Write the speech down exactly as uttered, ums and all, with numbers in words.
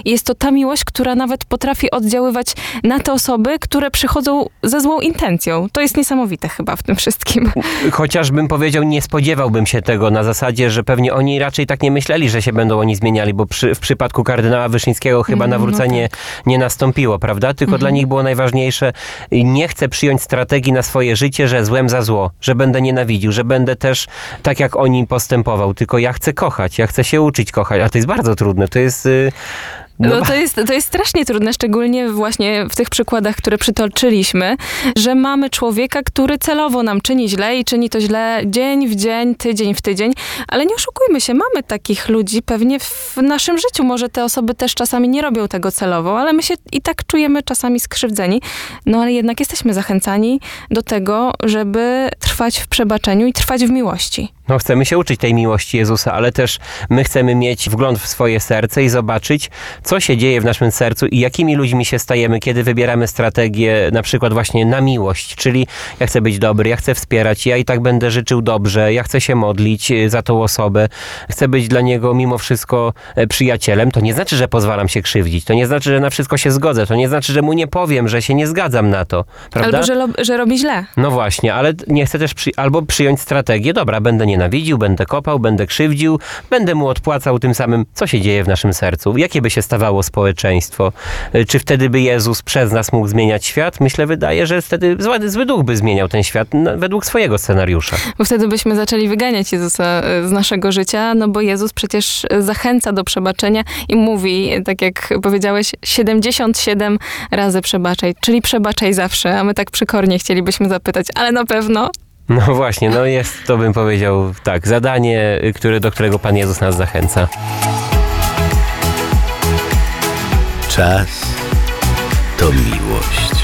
I jest to ta miłość, która nawet potrafi oddziaływać na te osoby, które przychodzą ze złą intencją. To jest niesamowite chyba w tym wszystkim. Chociażbym powiedział, nie spodziewałbym się tego na zasadzie, że pewnie oni raczej tak nie myśleli, że się będą oni zmieniali, bo przy, w przypadku kardynała Wyszyńskiego chyba Mm, nawrócenie no tak. nie nastąpiło, prawda? Tylko Mhm. dla nich było najważniejsze, nie chcę przyjąć strategii na swoje życie, że złem za zło, że będę nienawidził, że będę też tak jak oni postępował, tylko ja chcę kochać, ja chcę się uczyć kochać, a to jest bardzo trudne, to jest... Yy, No, no to jest, to jest strasznie trudne, szczególnie właśnie w tych przykładach, które przytoczyliśmy, że mamy człowieka, który celowo nam czyni źle i czyni to źle dzień w dzień, tydzień w tydzień, ale nie oszukujmy się, mamy takich ludzi pewnie w naszym życiu. Może te osoby też czasami nie robią tego celowo, ale my się i tak czujemy czasami skrzywdzeni, no ale jednak jesteśmy zachęcani do tego, żeby trwać w przebaczeniu i trwać w miłości. No chcemy się uczyć tej miłości Jezusa, ale też my chcemy mieć wgląd w swoje serce i zobaczyć, co się dzieje w naszym sercu i jakimi ludźmi się stajemy, kiedy wybieramy strategię na przykład właśnie na miłość, czyli ja chcę być dobry, ja chcę wspierać, ja i tak będę życzył dobrze, ja chcę się modlić za tą osobę, chcę być dla niego mimo wszystko przyjacielem. To nie znaczy, że pozwalam się krzywdzić, to nie znaczy, że na wszystko się zgodzę, to nie znaczy, że mu nie powiem, że się nie zgadzam na to, prawda? Albo, że, lo- że robi źle. No właśnie, ale nie chcę też przy... albo przyjąć strategię, dobra, będę nienawidził, będę kopał, będę krzywdził, będę mu odpłacał tym samym, co się dzieje w naszym sercu, jakie by się stawało społeczeństwo. Czy wtedy by Jezus przez nas mógł zmieniać świat? Myślę, wydaje, że wtedy zły, zły duch by zmieniał ten świat no, według swojego scenariusza. Bo wtedy byśmy zaczęli wyganiać Jezusa z naszego życia, no bo Jezus przecież zachęca do przebaczenia i mówi, tak jak powiedziałeś, siedemdziesiąt siedem razy przebaczaj, czyli przebaczaj zawsze, a my tak przykornie chcielibyśmy zapytać, ale na pewno? No właśnie, no jest, to bym powiedział tak, zadanie, które, do którego Pan Jezus nas zachęca. Czas to miłość.